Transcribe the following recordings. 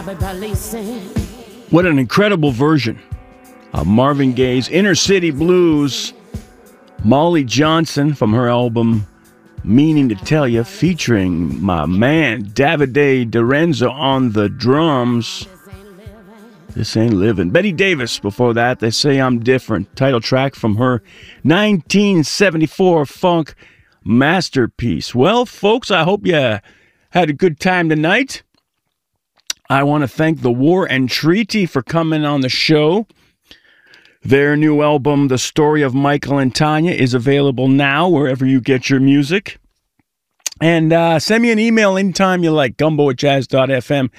What an incredible version of Marvin Gaye's Inner City Blues. Molly Johnson from her album Meaning to Tell You, featuring my man Davide Dorenzo on the drums. This Ain't Living. Betty Davis before that, They Say I'm Different. Title track from her 1974 funk masterpiece. Well, folks, I hope you had a good time tonight. I want to thank The War and Treaty for coming on the show. Their new album, The Story of Michael and Tanya, is available now wherever you get your music. And send me an email anytime you like, gumbo@jazz.fm.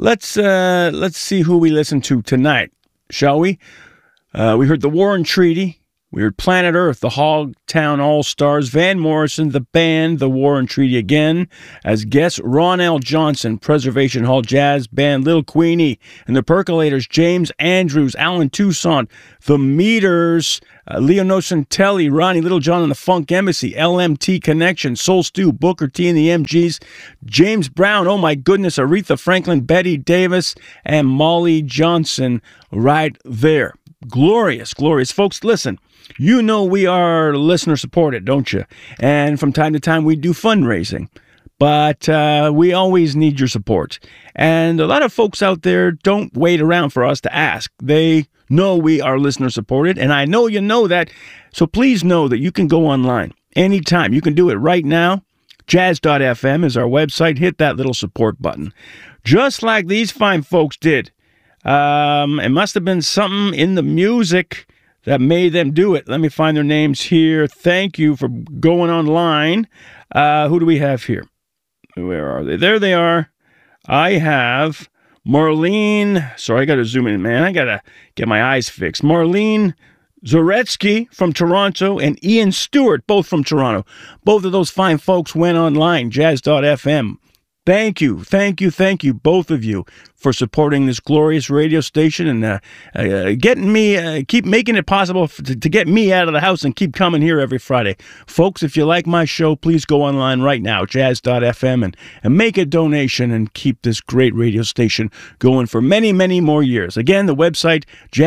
Let's see who we listen to tonight, shall we? We heard The War and Treaty. We heard Planet Earth, the Hogtown All-Stars, Van Morrison, the band, The War and Treaty again. As guests, Ron L. Johnson, Preservation Hall Jazz Band, Lil Queenie, and the Percolators, James Andrews, Alan Toussaint, The Meters, Leo Nocentelli, Ronnie Littlejohn and the Funk Embassy, LMT Connection, Soul Stew, Booker T and the MGs, James Brown, oh my goodness, Aretha Franklin, Betty Davis, and Molly Johnson right there. Glorious, glorious. Folks, listen, you know we are listener supported, don't you? And from time to time we do fundraising, but we always need your support. And a lot of folks out there don't wait around for us to ask. They know we are listener supported, and I know you know that. So please know that you can go online anytime. You can do it right now. Jazz.fm is our website. Hit that little support button, just like these fine folks did. It must have been something in the music that made them do it. Let me find their names here. Thank you for going online. Who do we have here? Where are they? There they are. I have Marlene. Sorry, I got to zoom in, man. I got to get my eyes fixed. Marlene Zaretsky from Toronto and Ian Stewart, both from Toronto. Both of those fine folks went online, jazz.fm. Thank you, both of you, for supporting this glorious radio station and getting me, keep making it possible to get me out of the house and keep coming here every Friday. Folks, if you like my show, please go online right now, jazz.fm, and make a donation and keep this great radio station going for many, many more years. Again, the website,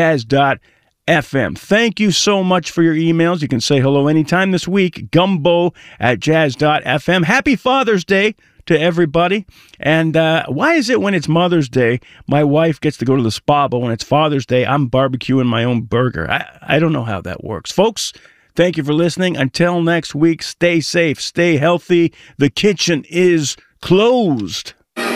jazz.fm. Thank you so much for your emails. You can say hello anytime this week, gumbo@jazz.fm. Happy Father's Day to everybody. And why is it when it's Mother's Day, my wife gets to go to the spa, but when it's Father's Day, I'm barbecuing my own burger? I don't know how that works. Folks, thank you for listening. Until next week, stay safe, stay healthy. The kitchen is closed.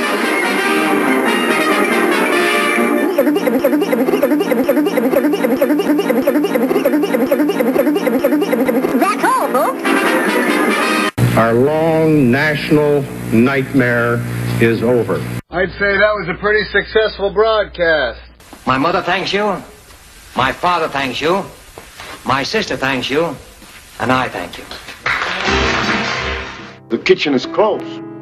That's all, folks. Our long national nightmare is over. I'd say that was a pretty successful broadcast. My mother thanks you. My father thanks you. My sister thanks you. And I thank you. The kitchen is closed.